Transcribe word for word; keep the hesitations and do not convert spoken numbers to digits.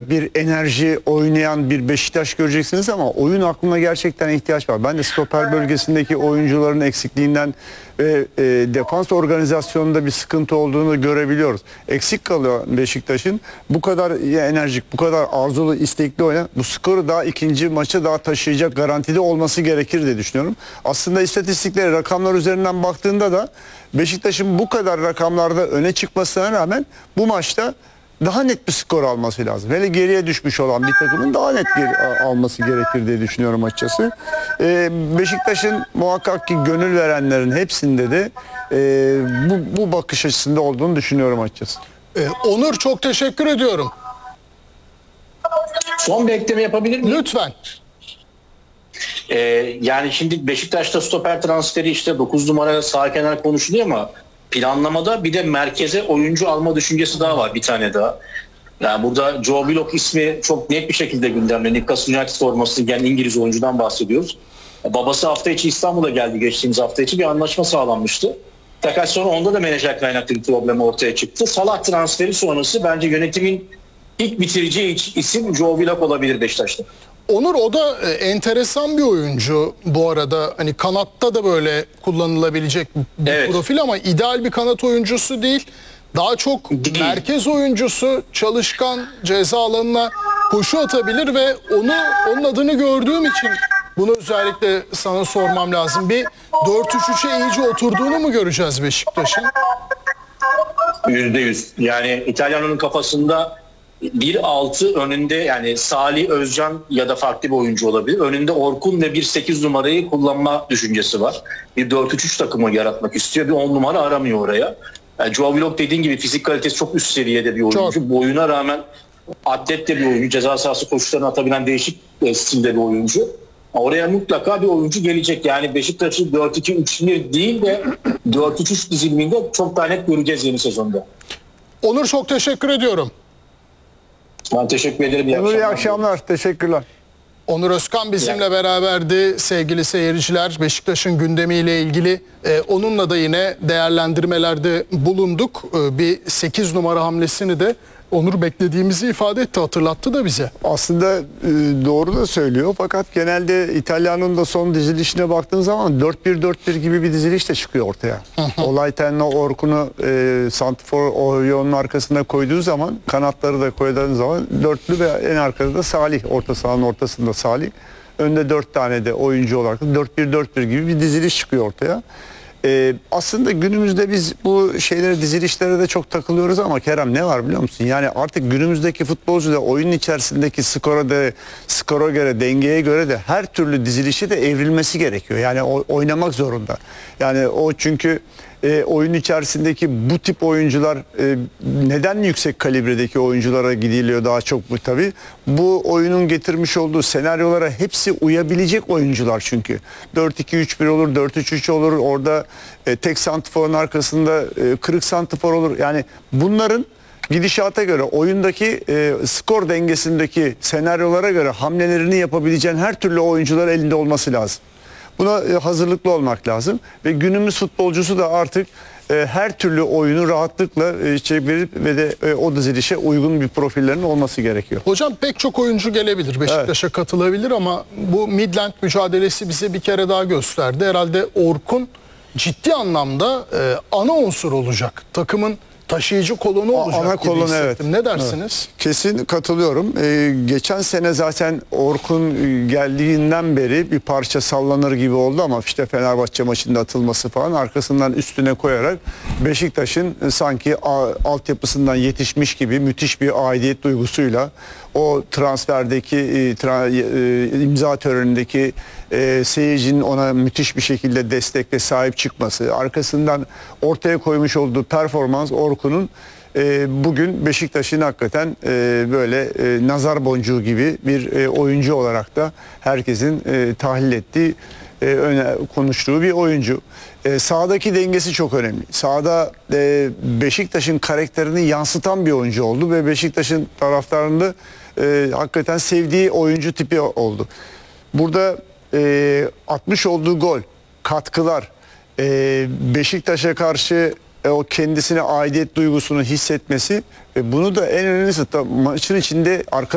bir enerji oynayan bir Beşiktaş göreceksiniz ama oyun aklına gerçekten ihtiyaç var. Ben de stoper bölgesindeki oyuncuların eksikliğinden ve e, defans organizasyonunda bir sıkıntı olduğunu görebiliyoruz. Eksik kalıyor Beşiktaş'ın. Bu kadar enerjik, bu kadar arzulu, istekli oynayan, bu skoru daha ikinci maçı daha taşıyacak garantide olması gerekir diye düşünüyorum. Aslında istatistikleri, rakamlar üzerinden baktığında da Beşiktaş'ın bu kadar rakamlarda öne çıkmasına rağmen bu maçta daha net bir skor alması lazım. Hele geriye düşmüş olan bir takımın daha net geri alması gerekir diye düşünüyorum açıkçası. Ee, Beşiktaş'ın muhakkak ki gönül verenlerin hepsinde de e, bu, bu bakış açısında olduğunu düşünüyorum açıkçası. Ee, Onur, çok teşekkür ediyorum. Son bir ekleme yapabilir miyim? Lütfen. Ee, yani şimdi Beşiktaş'ta stoper transferi işte dokuz numara sağ kenar konuşuluyor ama planlamada bir de merkeze oyuncu alma düşüncesi daha var, bir tane daha. Yani burada Joe Willock ismi çok net bir şekilde gündemde. Newcastle United forması giyen İngiliz oyuncudan bahsediyoruz. Babası hafta içi İstanbul'a geldi, geçtiğimiz hafta içi bir anlaşma sağlanmıştı. Fakat sonra onda da menajer kaynaklı bir problem ortaya çıktı. Salah transferi sonrası bence yönetimin ilk bitireceği isim Joe Willock olabilir Beşiktaş'ta. Onur, o da e, enteresan bir oyuncu bu arada. Hani kanatta da böyle kullanılabilecek bir Evet. profil ama ideal bir kanat oyuncusu değil. Daha çok Değil. merkez oyuncusu, çalışkan, ceza alanına koşu atabilir ve onu onun adını gördüğüm için bunu özellikle sana sormam lazım. Bir dört üç üçe iyice oturduğunu mu göreceğiz Beşiktaş'ın? yüzde yüz. Yani İtalyan'ın kafasında bir altı önünde, yani Salih, Özcan ya da farklı bir oyuncu olabilir. Önünde Orkun ve bir sekiz numarayı kullanma düşüncesi var. Bir dört üç üç takımı yaratmak istiyor. Bir on numara aramıyor oraya. Yani Joe Willock dediğin gibi fizik kalitesi çok üst seviyede bir oyuncu. Çok. Boyuna rağmen atlet de bir oyuncu. Ceza sahası koşularını atabilen değişik stilde bir oyuncu. Oraya mutlaka bir oyuncu gelecek. Yani Beşiktaş'ı dört iki üç bir değil de dört üç üç diziliminde çok daha net göreceğiz yeni sezonda. Onur, çok teşekkür ediyorum. Ben teşekkür ederim. İyi Onur, iyi akşamlar. akşamlar. Teşekkürler. Onur Özkan bizimle Yani. beraberdi sevgili seyirciler. Beşiktaş'ın gündemiyle ilgili e, onunla da yine değerlendirmelerde bulunduk. E, bir sekiz numara hamlesini de Onur beklediğimizi ifade etti, hatırlattı da bize. Aslında e, doğru da söylüyor fakat genelde İtalyan'ın da son dizilişine baktığın zaman dört bir dört bir gibi bir diziliş de çıkıyor ortaya. Olayten'le Orkun'u e, Santifor Orion'un arkasına koyduğu zaman, kanatları da koyduğun zaman dörtlü ve en arkada da Salih, orta sahanın ortasında Salih. Önde dört tane de oyuncu olarak da dört bir dört bir gibi bir diziliş çıkıyor ortaya. Ee, aslında günümüzde biz bu şeylere, dizilişlere de çok takılıyoruz ama Kerem, ne var biliyor musun? Yani artık günümüzdeki futbolcu da oyunun içerisindeki skora da, skora göre, dengeye göre de her türlü dizilişi de evrilmesi gerekiyor. Yani o, oynamak zorunda. Yani o çünkü e, oyun içerisindeki bu tip oyuncular e, neden yüksek kalibredeki oyunculara gidiliyor daha çok bu tabii. Bu oyunun getirmiş olduğu senaryolara hepsi uyabilecek oyuncular çünkü. dört iki üç bir olur, dört üç üç olur. Orada e, tek santiforun arkasında e, kırık santifor olur. Yani bunların gidişata göre, oyundaki e, skor dengesindeki senaryolara göre hamlelerini yapabileceğin her türlü oyuncular elinde olması lazım. Buna e, hazırlıklı olmak lazım ve günümüz futbolcusu da artık e, her türlü oyunu rahatlıkla e, çevirip ve de e, o dizilişe uygun bir profillerin olması gerekiyor. Hocam, pek çok oyuncu gelebilir, Beşiktaş'a evet. katılabilir ama bu Midland mücadelesi bize bir kere daha gösterdi. Herhalde Orkun ciddi anlamda e, ana unsur olacak. Takımın taşıyıcı kolonu olacak ana gibi kolon, hissettim. evet. Ne dersiniz? Evet. Kesin katılıyorum. Ee, geçen sene zaten Orkun geldiğinden beri bir parça sallanır gibi oldu ama işte Fenerbahçe maçında atılması falan arkasından üstüne koyarak Beşiktaş'ın sanki altyapısından yetişmiş gibi müthiş bir aidiyet duygusuyla o transferdeki e, tra, e, imza törenindeki e, seyircinin ona müthiş bir şekilde destekle sahip çıkması, arkasından ortaya koymuş olduğu performans Orkun'un e, bugün Beşiktaş'ın hakikaten e, böyle e, nazar boncuğu gibi bir e, oyuncu olarak da herkesin e, tahlil ettiği, e, öne, konuştuğu bir oyuncu. E, sahadaki dengesi çok önemli. Sahada e, Beşiktaş'ın karakterini yansıtan bir oyuncu oldu ve Beşiktaş'ın taraftarında e, hakikaten sevdiği oyuncu tipi oldu. Burada e, atmış olduğu gol, katkılar, e, Beşiktaş'a karşı e, o kendisine aidiyet duygusunu hissetmesi ve bunu da en önemlisi maçın içinde arka